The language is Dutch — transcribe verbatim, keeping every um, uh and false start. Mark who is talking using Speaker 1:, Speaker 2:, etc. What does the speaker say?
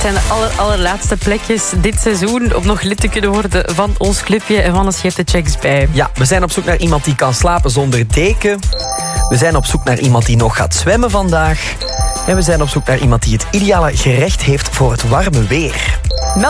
Speaker 1: Het zijn de aller, allerlaatste plekjes dit seizoen om nog lid te kunnen worden van ons clubje. En Wannes geeft de checks bij.
Speaker 2: Ja, we zijn op zoek naar iemand die kan slapen zonder deken. We zijn op zoek naar iemand die nog gaat zwemmen vandaag. En we zijn op zoek naar iemand die het ideale gerecht heeft voor het warme weer.